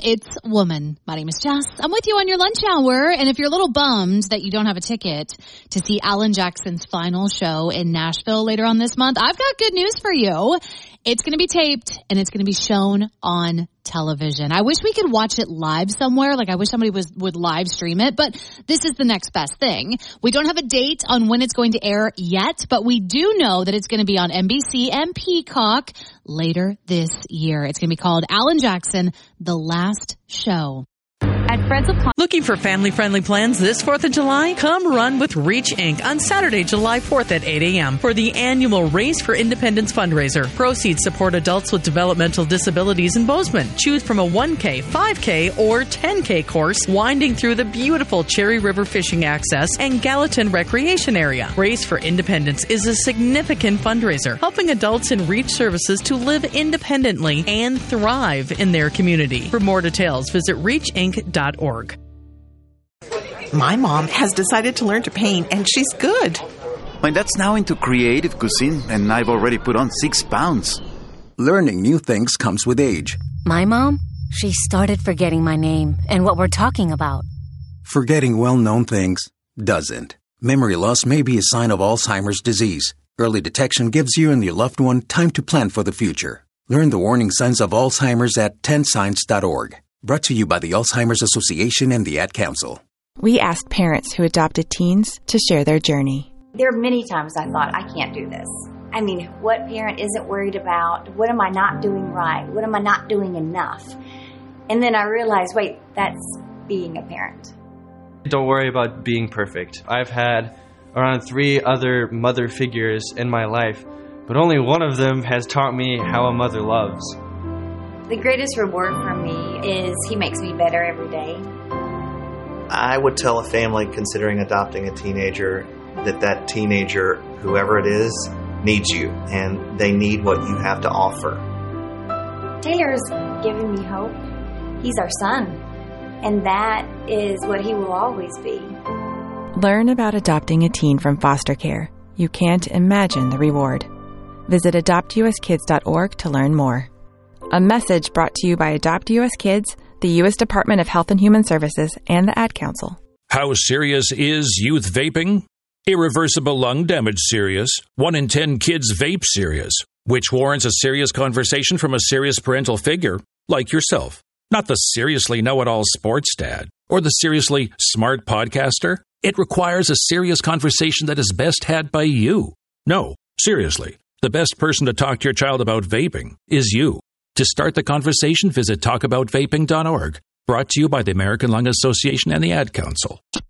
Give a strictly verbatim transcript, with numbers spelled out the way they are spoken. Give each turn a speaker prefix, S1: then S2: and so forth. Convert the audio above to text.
S1: It's Woman. My name is Jess. I'm with you on your lunch hour. And if you're a little bummed that you don't have a ticket to see Alan Jackson's final show in Nashville later on this month, I've got good news for you. It's going to be taped and it's going to be shown on television. I wish we could watch it live somewhere. Like I wish somebody was would live stream it, but this is the next best thing. We don't have a date on when it's going to air yet, but we do know that it's going to be on N B C and Peacock later this year. It's going to be called Alan Jackson, The Last Show.
S2: At Fred's Appliance.
S3: Looking for family-friendly plans this fourth of July? Come run with Reach Incorporated on Saturday, July fourth at eight a.m. for the annual Race for Independence fundraiser. Proceeds support adults with developmental disabilities in Bozeman. Choose from a one K, five K, or ten K course winding through the beautiful Cherry River Fishing Access and Gallatin Recreation Area. Race for Independence is a significant fundraiser, helping adults in Reach services to live independently and thrive in their community. For more details, visit reach inc dot org.
S4: My mom has decided to learn to paint, and she's good.
S5: My dad's now into creative cuisine, and I've already put on six pounds.
S6: Learning new things comes with age.
S7: My mom, she started forgetting my name and what we're talking about.
S6: Forgetting well-known things doesn't. Memory loss may be a sign of Alzheimer's disease. Early detection gives you and your loved one time to plan for the future. Learn the warning signs of Alzheimer's at ten signs dot org. Brought to you by the Alzheimer's Association and the Ad Council.
S8: We asked parents who adopted teens to share their journey.
S9: There are many times I thought, I can't do this. I mean, what parent isn't worried about, what am I not doing right? What am I not doing enough? And then I realized, wait, that's being a parent.
S10: Don't worry about being perfect. I've had around three other mother figures in my life, but only one of them has taught me how a mother loves.
S9: The greatest reward for me is he makes me better every day.
S11: I would tell a family considering adopting a teenager that that teenager, whoever it is, needs you, and they need what you have to offer.
S9: Taylor's given me hope. He's our son, and that is what he will always be.
S8: Learn about adopting a teen from foster care. You can't imagine the reward. Visit adopt u s kids dot org to learn more. A message brought to you by Adopt U S Kids, the U S Department of Health and Human Services, and the Ad Council.
S12: How serious is youth vaping? Irreversible lung damage serious. One in ten kids vape serious, which warrants a serious conversation from a serious parental figure like yourself. Not the seriously know-it-all sports dad or the seriously smart podcaster. It requires a serious conversation that is best had by you. No, seriously, the best person to talk to your child about vaping is you. To start the conversation, visit talk about vaping dot org. Brought to you by the American Lung Association and the Ad Council.